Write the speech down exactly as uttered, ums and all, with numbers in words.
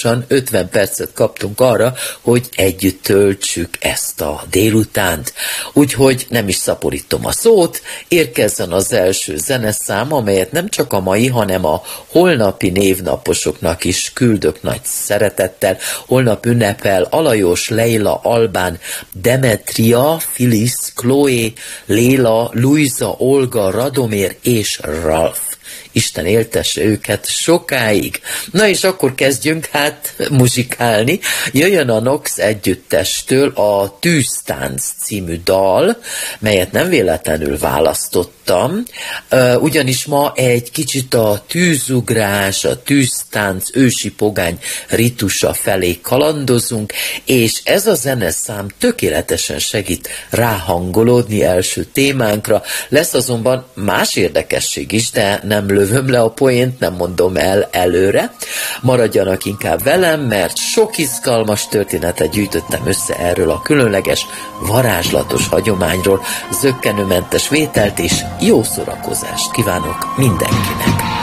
pontosan ötven percet kaptunk arra, hogy együtt töltsük ezt a délutánt. Úgyhogy nem is szaporítom a szót, érkezzen az első zeneszám, amelyet nem csak a mai, hanem a holnapi névnaposoknak is küldök nagy szeretettel. Holnap ünnepel Alajos, Leila, Albán, Demetria, Filisz, Chloe, Léla, Luisa, Olga, Radomér és Ralf. Isten éltesse őket sokáig. Na és akkor kezdjünk hát muzsikálni. Jöjjön a Nox együttestől a Tűztánc című dal, melyet nem véletlenül választottam, ugyanis ma egy kicsit a tűzugrás, a tűztánc ősi pogány ritusa felé kalandozunk, és ez a zeneszám tökéletesen segít ráhangolódni első témánkra. Lesz azonban más érdekesség is, de nem lövöm le a poént, nem mondom el előre. Maradjanak inkább velem, mert sok izgalmas történetet gyűjtöttem össze erről a különleges, varázslatos hagyományról. Zökkenőmentes vételt és jó szórakozást kívánok mindenkinek!